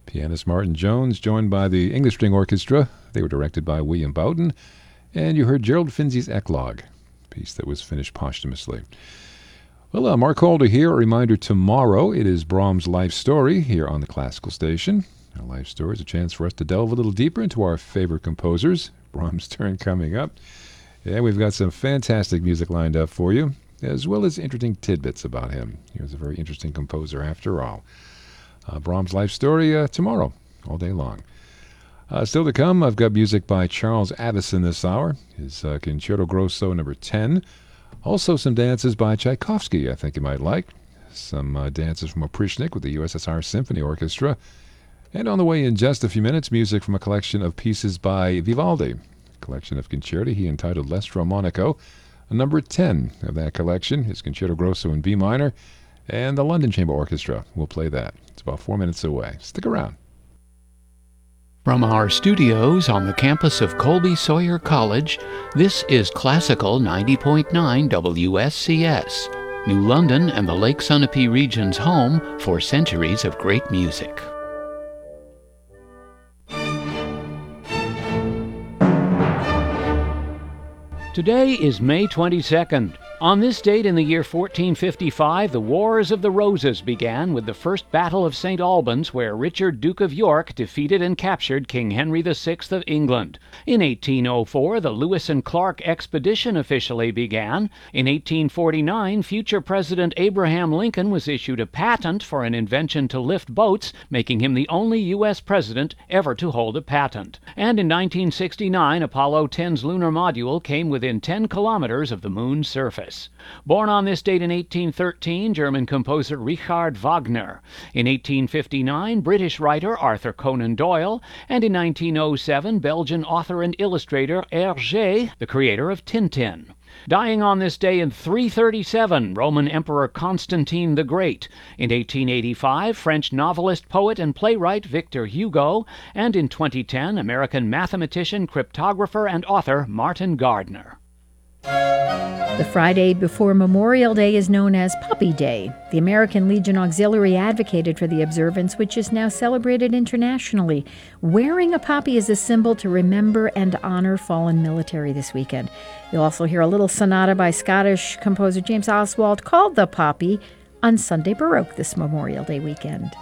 Pianist Martin Jones, joined by the English String Orchestra. They were directed by William Bowden. And you heard Gerald Finzi's Eclogue, a piece that was finished posthumously. Well, Mark Holder here. A reminder, tomorrow it is Brahms' Life Story here on the Classical Station. Our Life Story is a chance for us to delve a little deeper into our favorite composers. Brahms' turn coming up. And we've got some fantastic music lined up for you, as well as interesting tidbits about him. He was a very interesting composer after all. Brahms' Life Story tomorrow, all day long. Still to come, I've got music by Charles Avison this hour, his Concerto Grosso No. 10. Also some dances by Tchaikovsky I think you might like. Some dances from Oprichnik with the USSR Symphony Orchestra. And on the way in just a few minutes, music from a collection of pieces by Vivaldi. A collection of concerti he entitled L'Estro Monaco. Number 10 of that collection is Concerto Grosso in B minor. And the London Chamber Orchestra will play that. It's about 4 minutes away. Stick around. From our studios on the campus of Colby Sawyer College, this is Classical 90.9 WSCS, New London and the Lake Sunapee region's home for centuries of great music. Today is May 22nd. On this date in the year 1455, the Wars of the Roses began with the First Battle of St. Albans, where Richard, Duke of York, defeated and captured King Henry VI of England. In 1804, the Lewis and Clark Expedition officially began. In 1849, future President Abraham Lincoln was issued a patent for an invention to lift boats, making him the only U.S. president ever to hold a patent. And in 1969, Apollo 10's lunar module came within 10 kilometers of the moon's surface. Born on this date in 1813, German composer Richard Wagner. In 1859, British writer Arthur Conan Doyle. And in 1907, Belgian author and illustrator Hergé, the creator of Tintin. Dying on this day in 337, Roman Emperor Constantine the Great. In 1885, French novelist, poet, and playwright Victor Hugo. And in 2010, American mathematician, cryptographer, and author Martin Gardner. The Friday before Memorial Day is known as Poppy Day. The American Legion Auxiliary advocated for the observance, which is now celebrated internationally. Wearing a poppy is a symbol to remember and honor fallen military this weekend. You'll also hear a little sonata by Scottish composer James Oswald called The Poppy on Sunday Baroque this Memorial Day weekend.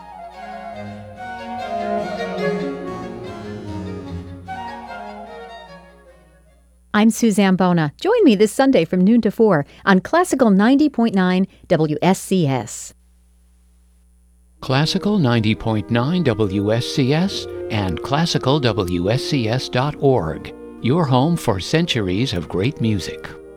I'm Suzanne Bona. Join me this Sunday from noon to 4 on Classical 90.9 WSCS. Classical 90.9 WSCS and classicalwscs.org, your home for centuries of great music.